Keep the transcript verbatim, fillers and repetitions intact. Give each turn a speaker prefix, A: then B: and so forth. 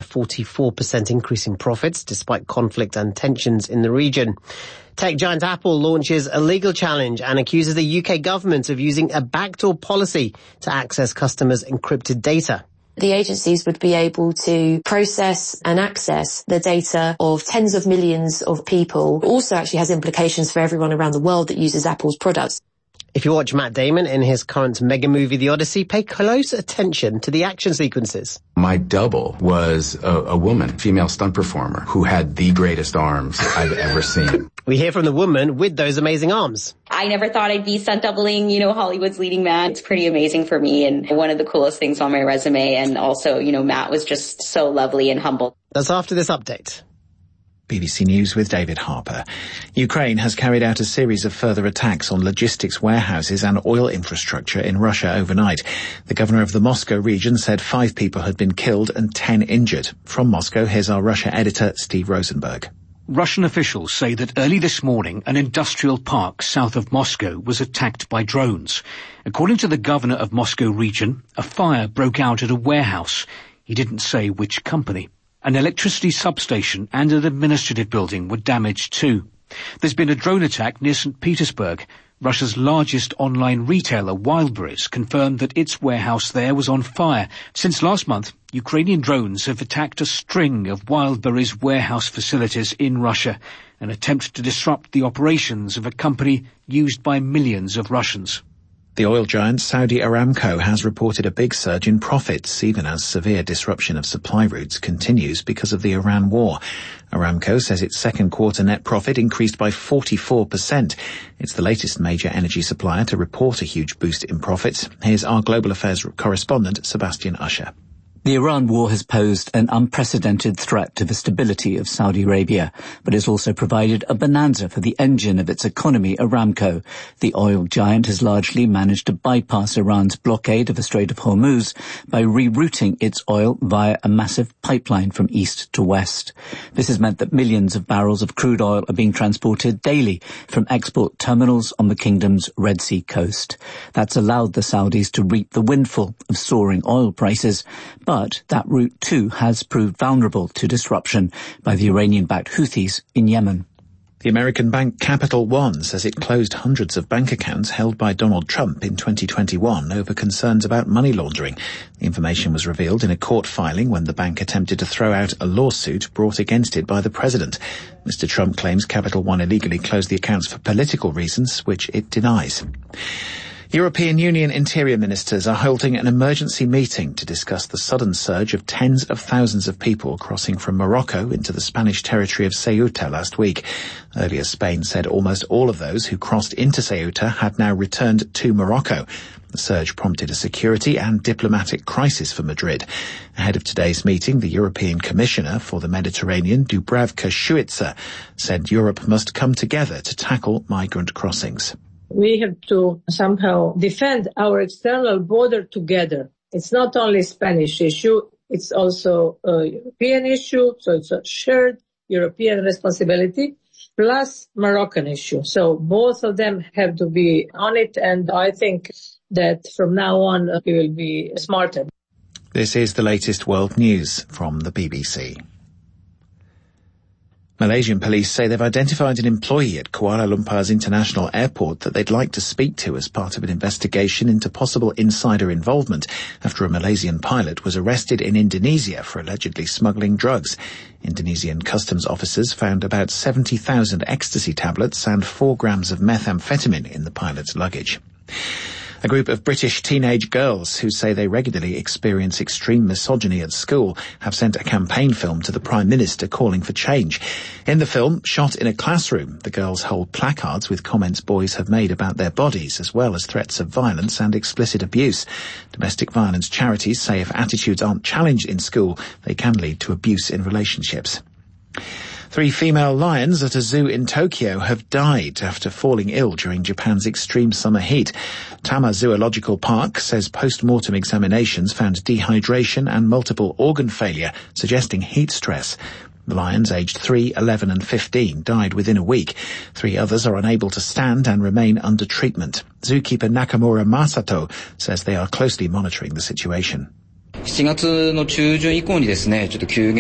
A: forty-four percent increase in profits despite conflict and tensions in the region. Tech giant Apple launches a legal challenge and accuses the U K government of using a backdoor policy to access customers' encrypted data.
B: The agencies would be able to process and access the data of tens of millions of people. It also actually has implications for everyone around the world that uses Apple's products.
A: If you watch Matt Damon in his current mega movie The Odyssey, pay close attention to the action sequences.
C: My double was a, a woman, female stunt performer, who had the greatest arms I've ever seen.
A: We hear from the woman with those amazing arms.
D: I never thought I'd be stunt doubling, you know, Hollywood's leading man. It's pretty amazing for me and one of the coolest things on my resume. And also, you know, Matt was just so lovely and humble.
A: That's after this update.
E: B B C News with David Harper. Ukraine has carried out a series of further attacks on logistics warehouses and oil infrastructure in Russia overnight. The governor of the Moscow region said five people had been killed and ten injured. From Moscow, here's our Russia editor, Steve Rosenberg.
F: Russian officials say that early this morning, an industrial park south of Moscow was attacked by drones. According to the governor of Moscow region, a fire broke out at a warehouse. He didn't say which company. An electricity substation and an administrative building were damaged too. There's been a drone attack near Saint Petersburg. Russia's largest online retailer, Wildberries, confirmed that its warehouse there was on fire. Since last month, Ukrainian drones have attacked a string of Wildberries warehouse facilities in Russia, an attempt to disrupt the operations of a company used by millions of Russians.
E: The oil giant Saudi Aramco has reported a big surge in profits, even as severe disruption of supply routes continues because of the Iran war. Aramco says its second quarter net profit increased by forty-four percent. It's the latest major energy supplier to report a huge boost in profits. Here's our global affairs correspondent, Sebastian Usher.
G: The Iran war has posed an unprecedented threat to the stability of Saudi Arabia, but has also provided a bonanza for the engine of its economy, Aramco. The oil giant has largely managed to bypass Iran's blockade of the Strait of Hormuz by rerouting its oil via a massive pipeline from east to west. This has meant that millions of barrels of crude oil are being transported daily from export terminals on the kingdom's Red Sea coast. That's allowed the Saudis to reap the windfall of soaring oil prices. But that route too has proved vulnerable to disruption by the Iranian-backed Houthis in Yemen.
E: The American bank Capital One says it closed hundreds of bank accounts held by Donald Trump in twenty twenty-one over concerns about money laundering. The information was revealed in a court filing when the bank attempted to throw out a lawsuit brought against it by the president. Mister Trump claims Capital One illegally closed the accounts for political reasons, which it denies. European Union interior ministers are holding an emergency meeting to discuss the sudden surge of tens of thousands of people crossing from Morocco into the Spanish territory of Ceuta last week. Earlier, Spain said almost all of those who crossed into Ceuta had now returned to Morocco. The surge prompted a security and diplomatic crisis for Madrid. Ahead of today's meeting, the European Commissioner for the Mediterranean, Dubravka Šuica, said Europe must come together to tackle migrant crossings.
H: We have to somehow defend our external border together. It's not only a Spanish issue, it's also a European issue, so it's a shared European responsibility, plus Moroccan issue. So both of them have to be on it, and I think that from now on we will be smarter.
E: This is the latest world news from the B B C. Malaysian police say they've identified an employee at Kuala Lumpur's international airport that they'd like to speak to as part of an investigation into possible insider involvement after a Malaysian pilot was arrested in Indonesia for allegedly smuggling drugs. Indonesian customs officers found about seventy thousand ecstasy tablets and four grams of methamphetamine in the pilot's luggage. A group of British teenage girls who say they regularly experience extreme misogyny at school have sent a campaign film to the Prime Minister calling for change. In the film, shot in a classroom, the girls hold placards with comments boys have made about their bodies, as well as threats of violence and explicit abuse. Domestic violence charities say if attitudes aren't challenged in school, they can lead to abuse in relationships. Three female lions at a zoo in Tokyo have died after falling ill during Japan's extreme summer heat. Tama Zoological Park says post-mortem examinations found dehydration and multiple organ failure, suggesting heat stress. The lions, aged three, eleven and fifteen, died within a week. Three others are unable to stand and remain under treatment. Zookeeper Nakamura Masato says they are closely monitoring the situation.